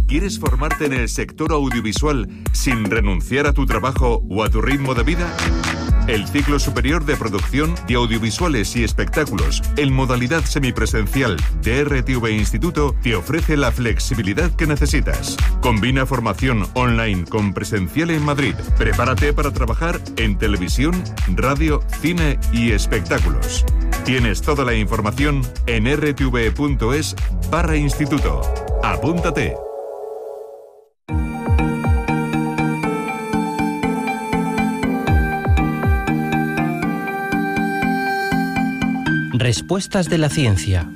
¿Quieres formarte en el sector audiovisual sin renunciar a tu trabajo o a tu ritmo de vida? El ciclo superior de producción de audiovisuales y espectáculos en modalidad semipresencial de RTV Instituto te ofrece la flexibilidad que necesitas. Combina formación online con presencial en Madrid. Prepárate para trabajar en televisión, radio, cine y espectáculos. Tienes toda la información en rtv.es/instituto. Apúntate. Respuestas de la ciencia.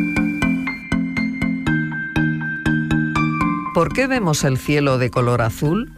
¿Por qué vemos el cielo de color azul?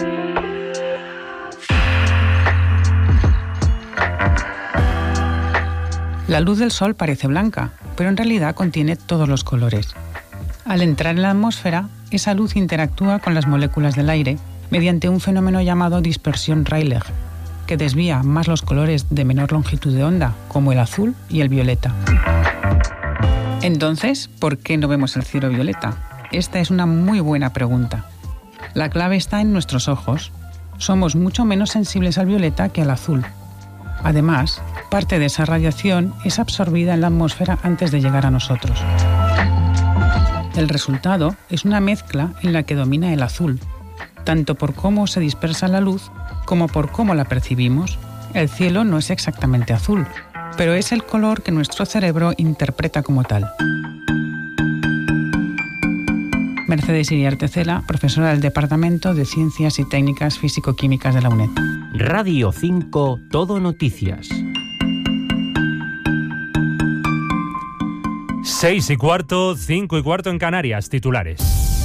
La luz del sol parece blanca, pero en realidad contiene todos los colores. Al entrar en la atmósfera, esa luz interactúa con las moléculas del aire mediante un fenómeno llamado dispersión Rayleigh, que desvía más los colores de menor longitud de onda, como el azul y el violeta. Entonces, ¿por qué no vemos el cielo violeta? Esta es una muy buena pregunta. La clave está en nuestros ojos. Somos mucho menos sensibles al violeta que al azul. Además, parte de esa radiación es absorbida en la atmósfera antes de llegar a nosotros. El resultado es una mezcla en la que domina el azul, tanto por cómo se dispersa la luz como por cómo la percibimos. El cielo no es exactamente azul, pero es el color que nuestro cerebro interpreta como tal. Mercedes Iriarte Cela, profesora del Departamento de Ciencias y Técnicas Físico-Químicas de la UNED. Radio 5 Todo Noticias. 6:15, 5:15 en Canarias. Titulares.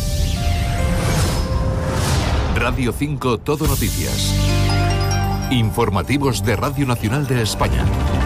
Radio 5 Todo Noticias. Informativos de Radio Nacional de España.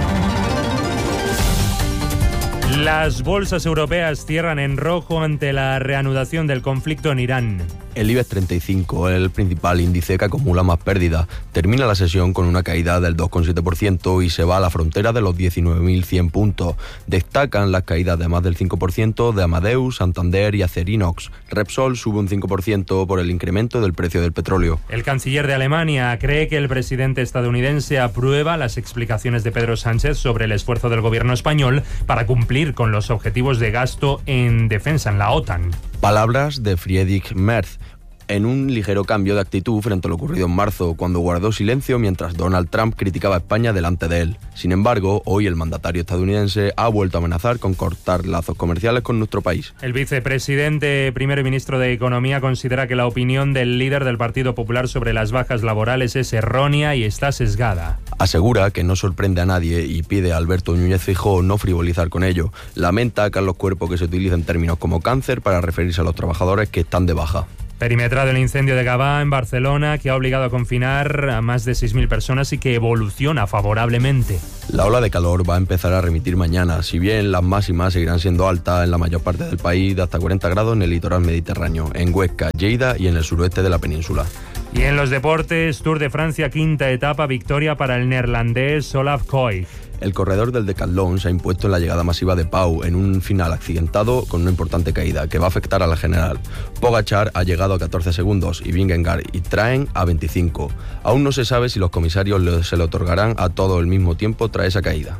Las bolsas europeas cierran en rojo ante la reanudación del conflicto en Irán. El IBEX 35, el principal índice que acumula más pérdidas, termina la sesión con una caída del 2,7% y se va a la frontera de los 19.100 puntos. Destacan las caídas de más del 5% de Amadeus, Santander y Acerinox. Repsol sube un 5% por el incremento del precio del petróleo. El canciller de Alemania cree que el presidente estadounidense aprueba las explicaciones de Pedro Sánchez sobre el esfuerzo del gobierno español para cumplir con los objetivos de gasto en defensa en la OTAN. Palabras de Friedrich Merz, en un ligero cambio de actitud frente a lo ocurrido en marzo, cuando guardó silencio mientras Donald Trump criticaba a España delante de él. Sin embargo, hoy el mandatario estadounidense ha vuelto a amenazar con cortar lazos comerciales con nuestro país. El vicepresidente, primero y ministro de Economía, considera que la opinión del líder del Partido Popular sobre las bajas laborales es errónea y está sesgada. Asegura que no sorprende a nadie y pide a Alberto Núñez Feijóo no frivolizar con ello. Lamenta a Carlos Cuerpo que se utilicen términos como cáncer para referirse a los trabajadores que están de baja. Perimetrado el incendio de Gavà en Barcelona, que ha obligado a confinar a más de 6.000 personas y que evoluciona favorablemente. La ola de calor va a empezar a remitir mañana, si bien las máximas seguirán siendo altas en la mayor parte del país, de hasta 40 grados en el litoral mediterráneo, en Huesca, Lleida y en el suroeste de la península. Y en los deportes, Tour de Francia, quinta etapa, victoria para el neerlandés Olaf Koy. El corredor del decatlón se ha impuesto en la llegada masiva de Pau en un final accidentado con una importante caída que va a afectar a la general. Pogačar ha llegado a 14 segundos y Vingegaard y Traen a 25. Aún no se sabe si los comisarios se le otorgarán a todo el mismo tiempo tras esa caída.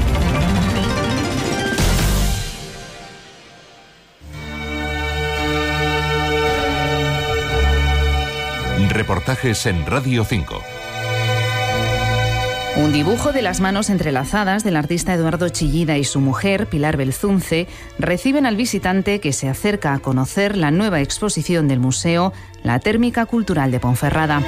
Reportajes en Radio 5. Un dibujo de las manos entrelazadas del artista Eduardo Chillida y su mujer, Pilar Belzunce, reciben al visitante que se acerca a conocer la nueva exposición del museo La Térmica Cultural de Ponferrada.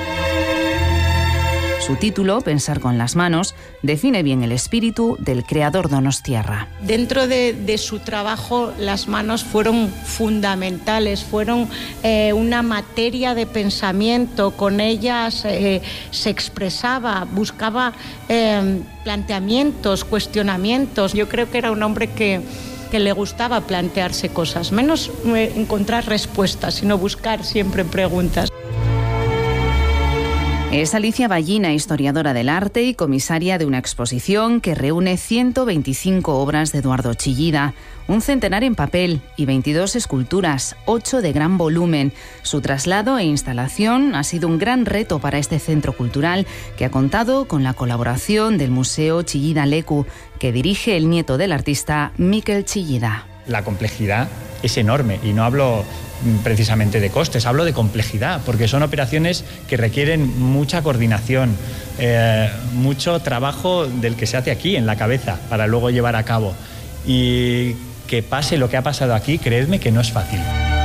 Su título, Pensar con las manos, define bien el espíritu del creador donostiarra. Dentro de su trabajo, las manos fueron fundamentales, fueron una materia de pensamiento. Con ellas se expresaba, buscaba planteamientos, cuestionamientos. Yo creo que era un hombre que le gustaba plantearse cosas, menos encontrar respuestas, sino buscar siempre preguntas. Es Alicia Ballina, historiadora del arte y comisaria de una exposición que reúne 125 obras de Eduardo Chillida, un centenar en papel y 22 esculturas, 8 de gran volumen. Su traslado e instalación ha sido un gran reto para este centro cultural, que ha contado con la colaboración del Museo Chillida Leku, que dirige el nieto del artista, Mikel Chillida. La complejidad es enorme y no hablo precisamente de costes, hablo de complejidad, porque son operaciones que requieren mucha coordinación, mucho trabajo del que se hace aquí en la cabeza para luego llevar a cabo. Y que pase lo que ha pasado aquí, creedme que no es fácil.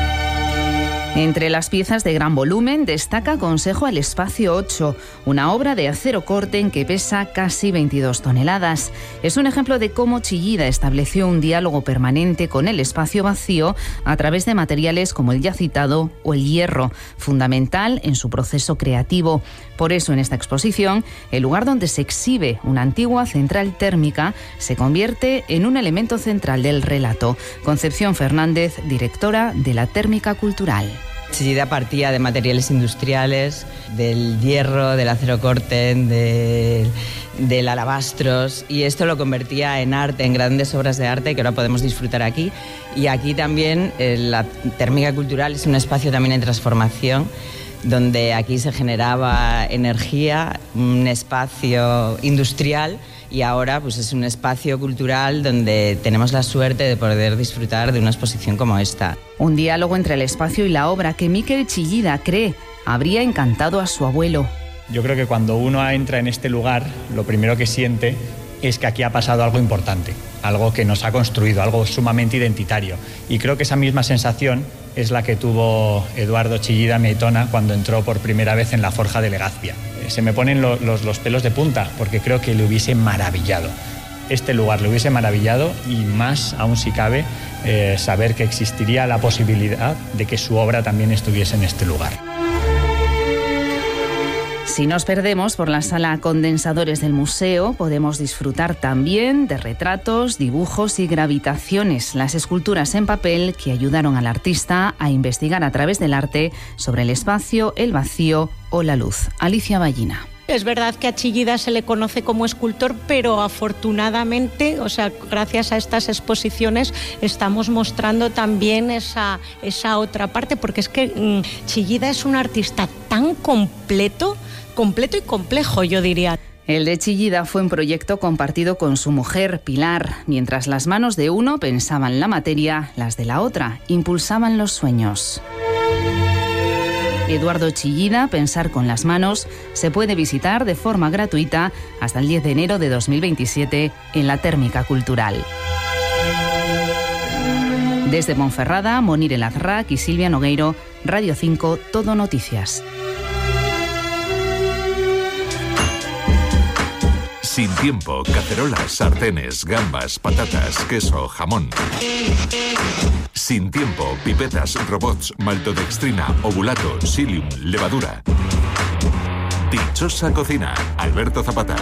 Entre las piezas de gran volumen destaca Consejo al Espacio 8, una obra de acero corten que pesa casi 22 toneladas. Es un ejemplo de cómo Chillida estableció un diálogo permanente con el espacio vacío a través de materiales como el ya citado o el hierro, fundamental en su proceso creativo. Por eso, en esta exposición, el lugar donde se exhibe una antigua central térmica se convierte en un elemento central del relato. Concepción Fernández, directora de la Térmica Cultural. Chillida partía de materiales industriales, del hierro, del acero corten, del alabastros, y esto lo convertía en arte, en grandes obras de arte que ahora podemos disfrutar aquí. Y aquí también la Térmica Cultural es un espacio también en transformación, donde aquí se generaba energía, un espacio industrial, y ahora pues es un espacio cultural donde tenemos la suerte de poder disfrutar de una exposición como esta. Un diálogo entre el espacio y la obra que Mikel Chillida cree habría encantado a su abuelo. Yo creo que cuando uno entra en este lugar, lo primero que siente es que aquí ha pasado algo importante, algo que nos ha construido, algo sumamente identitario. Y creo que esa misma sensación es la que tuvo Eduardo Chillida, mi aitona, cuando entró por primera vez en la forja de Legazpia. Se me ponen los pelos de punta, porque creo que le hubiese maravillado. Este lugar le hubiese maravillado, y más aún si cabe, saber que existiría la posibilidad de que su obra también estuviese en este lugar. Si nos perdemos por la sala Condensadores del museo, podemos disfrutar también de retratos, dibujos y gravitaciones, las esculturas en papel que ayudaron al artista a investigar a través del arte sobre el espacio, el vacío o la luz. Alicia Ballina. Es verdad que a Chillida se le conoce como escultor, pero afortunadamente, gracias a estas exposiciones estamos mostrando también esa otra parte, porque es que Chillida es un artista tan completo y complejo, yo diría. El de Chillida fue un proyecto compartido con su mujer, Pilar. Mientras las manos de uno pensaban la materia, las de la otra impulsaban los sueños. Eduardo Chillida, Pensar con las manos, se puede visitar de forma gratuita hasta el 10 de enero de 2027 en la Térmica Cultural. Desde Monferrada, Monir El Azrak y Silvia Nogueiro, Radio 5, Todo Noticias. Sin tiempo, cacerolas, sartenes, gambas, patatas, queso, jamón. Sin tiempo, pipetas, robots, maltodextrina, ovulato, psyllium, levadura. Dichosa cocina, Alberto Zapata.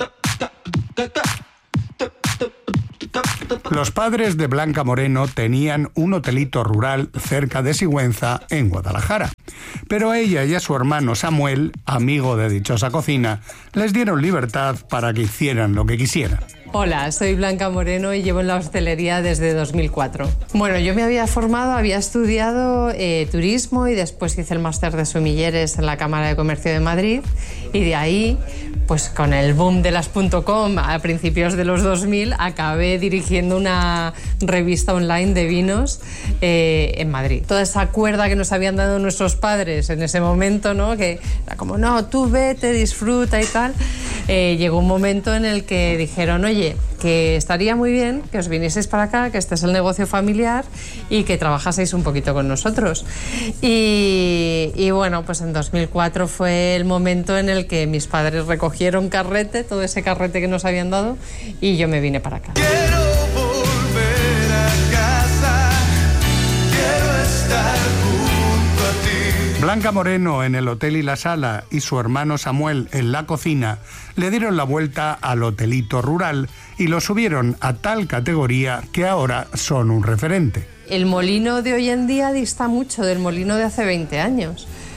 Los padres de Blanca Moreno tenían un hotelito rural cerca de Sigüenza, en Guadalajara. Pero a ella y a su hermano Samuel, amigo de Dichosa Cocina, les dieron libertad para que hicieran lo que quisieran. Hola, soy Blanca Moreno y llevo en la hostelería desde 2004. Bueno, yo me había estudiado turismo, y después hice el máster de sumilleres en la Cámara de Comercio de Madrid, y de ahí, pues con el boom de las .com a principios de los 2000, acabé dirigiendo una revista online de vinos en Madrid. Toda esa cuerda que nos habían dado nuestros padres en ese momento, ¿no? Que era como, no, tú vete, disfruta y tal. Llegó un momento en el que dijeron, oye, que estaría muy bien que os vinieseis para acá, que este es el negocio familiar, y que trabajaseis un poquito con nosotros. Y bueno, pues en 2004 fue el momento en el que mis padres recogieron carrete, todo ese carrete que nos habían dado, y yo me vine para acá. Quiero volver a casa, quiero estar junto a ti. Blanca Moreno en el hotel y la sala y su hermano Samuel en la cocina le dieron la vuelta al hotelito rural y lo subieron a tal categoría que ahora son un referente. El molino de hoy en día dista mucho del molino de hace 20 años.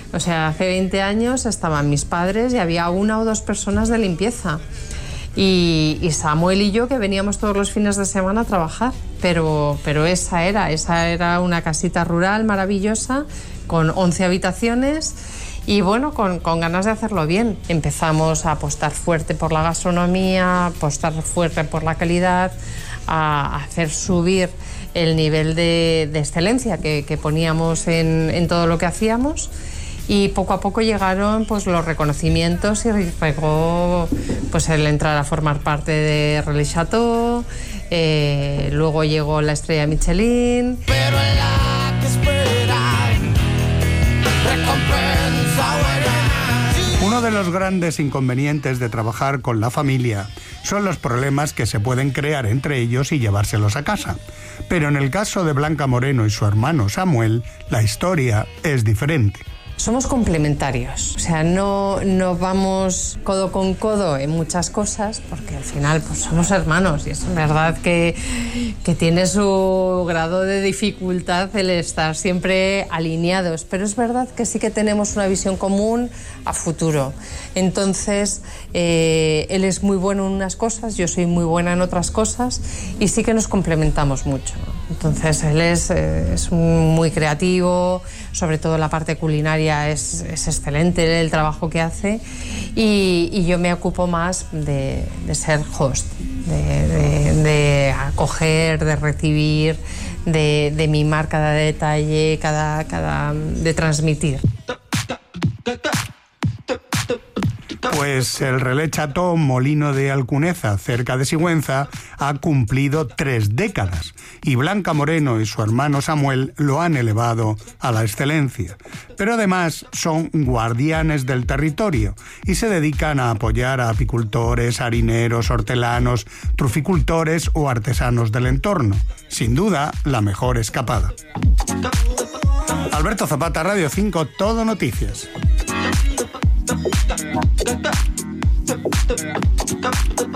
O sea, hace 20 años estaban mis padres y había 1 o 2 personas de limpieza. Y Samuel y yo, que veníamos todos los fines de semana a trabajar. Pero esa era una casita rural maravillosa con 11 habitaciones y bueno, con ganas de hacerlo bien. Empezamos a apostar fuerte por la gastronomía, a apostar fuerte por la calidad, a hacer subir el nivel de excelencia que poníamos en todo lo que hacíamos. Y poco a poco llegaron pues los reconocimientos y llegó pues el entrar a formar parte de Relais Chateau, luego llegó la estrella Michelin. Pero en la que esperar, recompensa buena. Uno de los grandes inconvenientes de trabajar con la familia son los problemas que se pueden crear entre ellos y llevárselos a casa. Pero en el caso de Blanca Moreno y su hermano Samuel, la historia es diferente. Somos complementarios, o sea, no vamos codo con codo en muchas cosas, porque al final pues somos hermanos y es verdad que tiene su grado de dificultad el estar siempre alineados, pero es verdad que sí que tenemos una visión común a futuro. Entonces, él es muy bueno en unas cosas, yo soy muy buena en otras cosas y sí que nos complementamos mucho. Entonces, él es muy creativo, sobre todo la parte culinaria es excelente el trabajo que hace y yo me ocupo más de ser host, de acoger, de recibir, de mimar cada detalle, de transmitir. Pues el Relais Chateau Molino de Alcuneza, cerca de Sigüenza, ha cumplido 3 décadas y Blanca Moreno y su hermano Samuel lo han elevado a la excelencia. Pero además son guardianes del territorio y se dedican a apoyar a apicultores, harineros, hortelanos, truficultores o artesanos del entorno. Sin duda, la mejor escapada. Alberto Zapata, Radio 5, Todo Noticias.